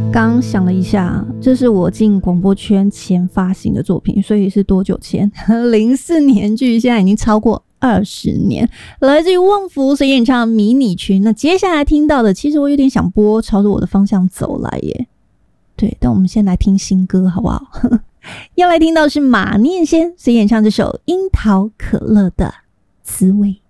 刚想了一下，这是我进广播圈前发行的作品，所以是多久前？04年距现在已经超过20年，来自于旺福所演唱迷你裙。那接下来听到的，其实我有点想播朝着我的方向走来耶。对，但我们先来听新歌好不好？要来听到是马念先所演唱这首樱桃可乐的滋味。